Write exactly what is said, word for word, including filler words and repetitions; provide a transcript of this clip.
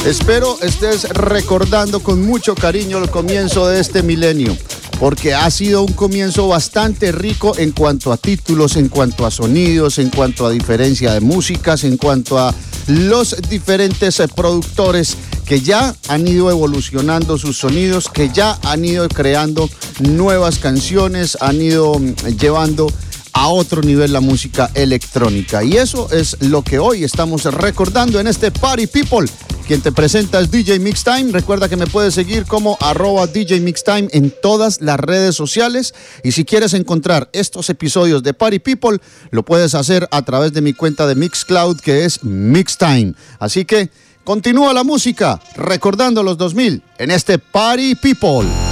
Espero estés recordando con mucho cariño el comienzo de este milenio, porque ha sido un comienzo bastante rico en cuanto a títulos, en cuanto a sonidos, en cuanto a diferencia de músicas, en cuanto a los diferentes productores que ya han ido evolucionando sus sonidos, que ya han ido creando nuevas canciones, han ido llevando a otro nivel la música electrónica. Y eso es lo que hoy estamos recordando en este Party People. Quien te presenta es D J Mixtime. Recuerda que me puedes seguir como arroba D J Mixtime en todas las redes sociales. Y si quieres encontrar estos episodios de Party People, lo puedes hacer a través de mi cuenta de Mixcloud, que es Mixtime. Así que continúa la música, recordando los dos mil en este Party People.